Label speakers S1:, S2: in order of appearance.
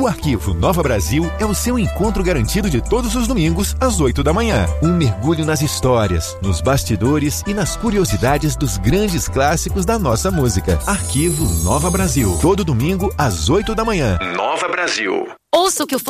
S1: O Arquivo Nova Brasil é o seu encontro garantido de todos os domingos, às 8 da manhã. Um mergulho nas histórias, nos bastidores e nas curiosidades dos grandes clássicos da nossa música. Arquivo Nova Brasil. Todo domingo, às 8 da manhã. Nova Brasil.
S2: Ouça o que o